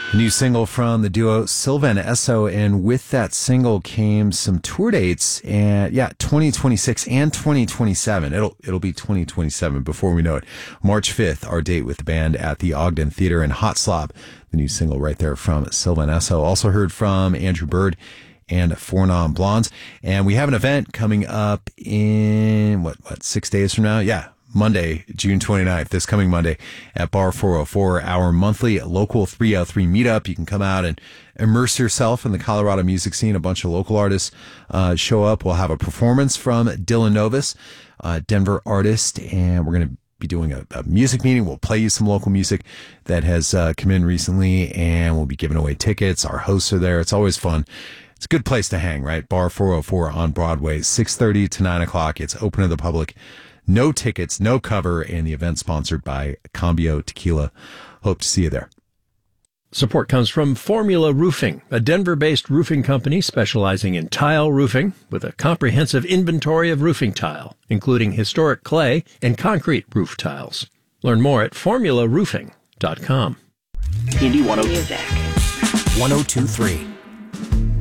A new single from the duo Silva and Esso, and with that single came some tour dates, and 2026 and 2027. It'll be 2027 before we know it. March 5th, our date with the band at the Ogden Theater, and Hot Slop, the new single right there from Silva and Esso. Also heard from Andrew Bird and Four Non Blondes, and we have an event coming up in 6 days from now? Yeah. Monday, June 29th, this coming Monday at Bar 404, our monthly local 303 meetup. You can come out and immerse yourself in the Colorado music scene. A bunch of local artists show up. We'll have a performance from Dylan Novus, Denver artist, and we're going to be doing a music meeting. We'll play you some local music that has come in recently, and we'll be giving away tickets. Our hosts are there. It's always fun. It's a good place to hang, right? Bar 404 on Broadway, 6:30 to 9 o'clock. It's open to the public. No tickets, no cover, and the event sponsored by Cambio Tequila. Hope to see you there. Support comes from Formula Roofing, a Denver-based roofing company specializing in tile roofing with a comprehensive inventory of roofing tile, including historic clay and concrete roof tiles. Learn more at formularoofing.com. Indie 1023.